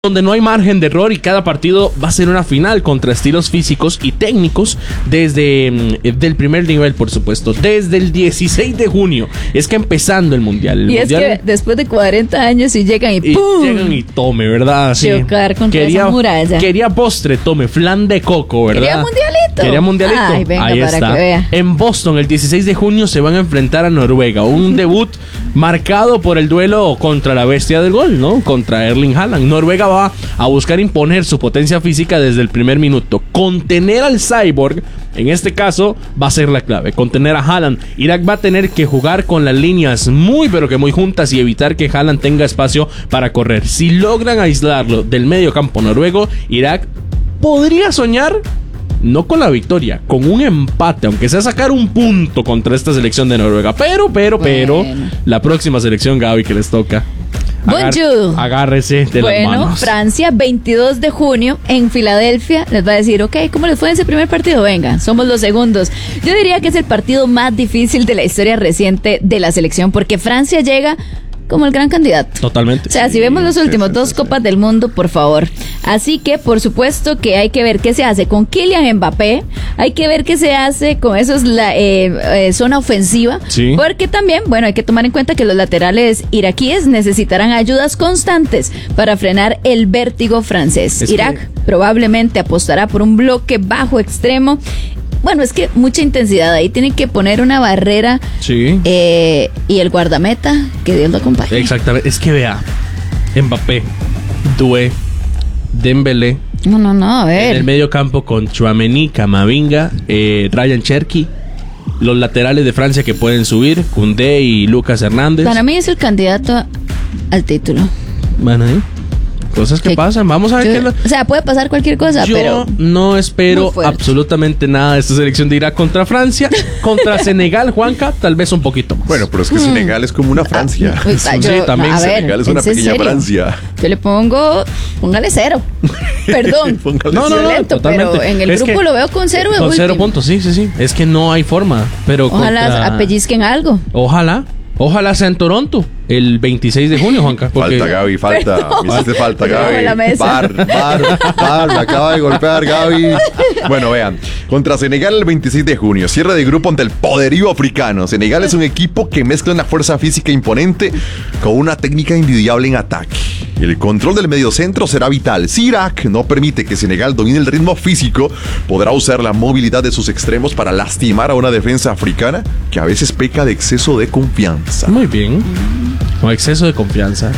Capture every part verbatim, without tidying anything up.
donde no hay margen de error y cada partido va a ser una final contra estilos físicos y técnicos desde eh, del primer nivel, por supuesto, desde el dieciséis de junio. Es que empezando el mundial. El y mundial, es que después de cuarenta años y llegan y, y ¡pum! llegan y tome, ¿verdad? Sí. Chocar contra quería, esa muralla. Quería postre, tome, flan de coco, ¿verdad? Quería mundialito. Quería mundialito. Ay, venga, Ahí para está. que vea. En Boston, el dieciséis de junio, se van a enfrentar a Noruega. Un debut marcado por el duelo contra la bestia del gol, ¿no? Contra Erling Haaland. Noruega va a buscar imponer su potencia física desde el primer minuto. Contener al Cyborg, en este caso, va a ser la clave. Contener a Haaland. Irak va a tener que jugar con las líneas muy, pero que muy juntas y evitar que Haaland tenga espacio para correr. Si logran aislarlo del medio campo noruego, Irak podría soñar no con la victoria, con un empate, aunque sea sacar un punto contra esta selección de Noruega. Pero, pero, bueno. pero, la próxima selección, Gaby, que les toca. Agar Bonjour. Agárrese de bueno, las manos. Francia, veintidós de junio en Filadelfia. Les va a decir, ok, ¿cómo les fue en ese primer partido? Venga, somos los segundos. Yo diría que es el partido más difícil de la historia reciente de la selección, porque Francia llega como el gran candidato. Totalmente. O sea, si vemos los últimos sí, sí, dos sí, Copas sí. del Mundo, por favor. Así que, por supuesto, que hay que ver qué se hace con Kylian Mbappé. Hay que ver qué se hace con esos la eh, eh, zona ofensiva. Sí. Porque también, bueno, hay que tomar en cuenta que los laterales iraquíes necesitarán ayudas constantes para frenar el vértigo francés. Es Irak que... probablemente apostará por un bloque bajo extremo. Bueno, es que mucha intensidad. Ahí tienen que poner una barrera. Sí. Eh, y el guardameta, que Dios lo acompañe. Exactamente. Es que vea, Mbappé, Doué, Dembélé. No, no, no, a ver. En el medio campo con Tchouaméni, Camavinga, eh, Ryan Cherki. Los laterales de Francia que pueden subir, Koundé y Lucas Hernández. Para mí es el candidato al título. Bueno, ¿eh? Cosas que, que pasan, vamos a ver yo, qué lo... O sea, puede pasar cualquier cosa, yo pero... Yo no espero absolutamente nada de esta selección de Irak contra Francia. Contra Senegal, Juanca, tal vez un poquito más. Bueno, pero es que hmm. Senegal es como una Francia. Ah, pues, yo, sí, también. A ver, Senegal es una pequeña serio? Francia. Yo le pongo... Póngale cero. Perdón. Póngale no, no, no, lento, totalmente. Pero en el es grupo que, lo veo con cero de Con último. cero puntos, sí, sí, sí. Es que no hay forma, pero Ojalá contra... apellizquen algo. Ojalá. Ojalá sea en Toronto el veintiséis de junio, Juanca. Porque... Falta, Gaby, falta. Perdón. Me hiciste falta, Gaby. La mesa. Bar, bar, bar. Me acaba de golpear, Gaby. Bueno, vean. Contra Senegal el veintiséis de junio. Cierre de grupo ante el poderío africano. Senegal es un equipo que mezcla una fuerza física imponente con una técnica envidiable en ataque. El control del mediocentro será vital. Si Irak no permite que Senegal domine el ritmo físico, podrá usar la movilidad de sus extremos para lastimar a una defensa africana que a veces peca de exceso de confianza. Muy bien. Con exceso de confianza.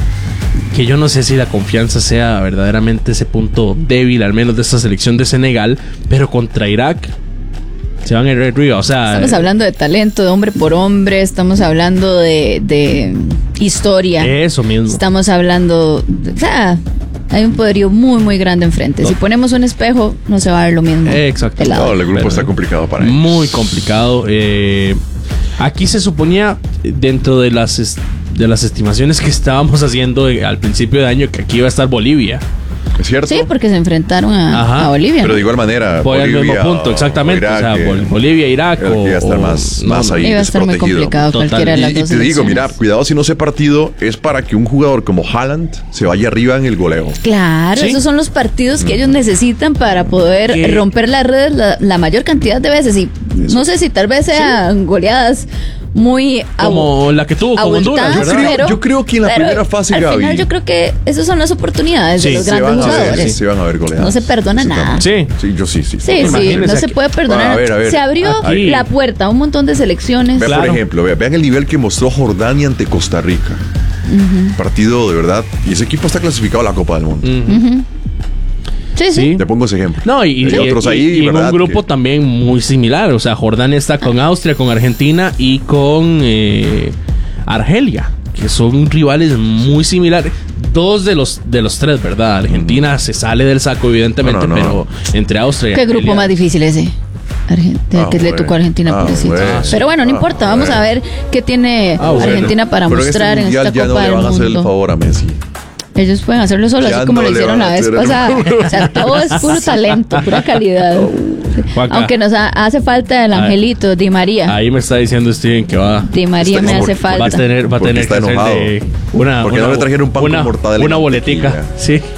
Que yo no sé si la confianza sea verdaderamente ese punto débil, al menos de esta selección de Senegal, pero contra Irak se van a ir arriba, o sea... Estamos hablando de talento, de hombre por hombre, estamos hablando de, de historia. Eso mismo. Estamos hablando... De, o sea, hay un poderío muy, muy grande enfrente. No. Si ponemos un espejo, no se va a ver lo mismo. Exacto. No, el grupo pero está complicado para ellos. Muy complicado. Eh, aquí se suponía, dentro de las, de las estimaciones que estábamos haciendo al principio de año, que aquí iba a estar Bolivia. ¿Es cierto? Sí, porque se enfrentaron a, a Bolivia. Pero de igual manera, fue al mismo punto, exactamente. O, Irak, o sea, Bol- Bolivia, Irak o... Iba a estar más, o, más no, ahí iba a estar muy complicado Total. cualquiera de las y, dos y te digo, mira, elecciones. cuidado si no ese partido es para que un jugador como Haaland se vaya arriba en el goleo. Claro, ¿sí? Esos son los partidos que mm. ellos necesitan para poder ¿Qué? romper las redes la, la mayor cantidad de veces. Y Eso. no sé si tal vez sean ¿Sí? goleadas muy como abu- la que tuvo con Honduras, yo creo, yo creo que en la primera fase, al Gaby, final yo creo que esas son las oportunidades sí, de los grandes jugadores. Ver, sí, se van a ver goleadas. No se perdona sí, nada. Sí, sí, yo sí, sí. Sí, sí, no se puede perdonar. A ver, a ver. Se abrió Aquí. la puerta a un montón de selecciones. Vean, claro. por ejemplo, vean, vean el nivel que mostró Jordania ante Costa Rica. Uh-huh. Partido de verdad. Y ese equipo está clasificado a la Copa del Mundo. Uh-huh. Uh-huh. Sí, sí, sí. Te pongo ese ejemplo. No, y, y, otros ahí, y, y en un grupo que... también muy similar. O sea, Jordania está con Austria, con Argentina y con eh, Argelia, que son rivales muy similares. Dos de los de los tres, ¿verdad? Argentina mm. se sale del saco, evidentemente, no, no, no. pero entre Austria y ¿Qué Argelia, grupo más difícil ese? Argentina, ah, que bueno. le tocó a Argentina ah, por bueno. Pero bueno, no ah, importa, vamos bueno. a ver qué tiene ah, Argentina bueno. para pero mostrar en, este en esta ya Copa no del le van Mundo. a hacer el favor a Messi. Ellos pueden hacerlo solo, ya así como no lo hicieron la vez pasada. O sea, todo es puro talento, pura calidad. Juanca. Aunque nos ha, hace falta el angelito, Di María. Ahí me está diciendo Steven que va. Di María me hace falta. Va a tener, va a tener que hacer de una, porque una, no le trajeron un pan una, con mortadela. Una boletica, sí.